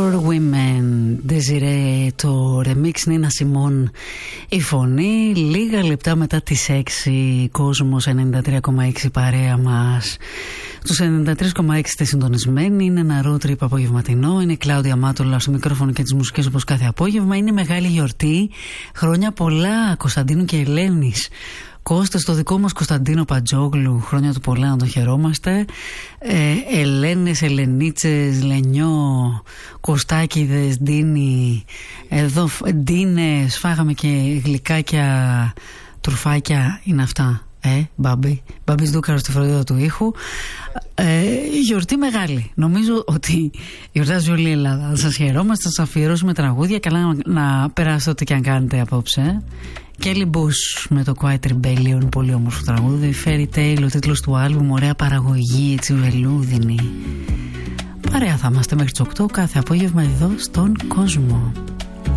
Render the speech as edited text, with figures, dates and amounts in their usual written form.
for Women, Desiree, το remix Νίνα Σιμών η φωνή. Λίγα λεπτά μετά τις 6, Κόσμος 93,6 παρέα μας. Τους 93,6 είστε συντονισμένοι. Είναι ένα road trip απογευματινό. Είναι η Κλάουδια Μάτουλα στο μικρόφωνο και τις μουσικές όπως κάθε απόγευμα. Είναι μεγάλη γιορτή. Χρόνια πολλά Κωνσταντίνου και Ελένης. Κώστας, το δικό μας Κωνσταντίνο Παντζόγλου, χρόνια του πολλά, να τον χαιρόμαστε. Ελένες, Ελενίτσες, Λενιό, Κωστάκηδες, Ντίνι, εδώ Ντίνες, φάγαμε και γλυκάκια, τρουφάκια, είναι αυτά. Μπάμπης Δούκαρος στη φροντίδα του ήχου. Γιορτή μεγάλη. Νομίζω ότι γιορτάζει όλη η Ελλάδα. Σας χαιρόμαστε, σας αφιερώσουμε τραγούδια. Καλά να περάσετε ό,τι και αν κάνετε απόψε. Kelly Bush με το Quiet Rebellion, πολύ όμορφο τραγούδι. Fairy Tale, ο τίτλος του άλμπουμ, ωραία παραγωγή, έτσι βελούδινη. Παρέα θα είμαστε μέχρι τις 8 κάθε απόγευμα εδώ στον Κόσμο.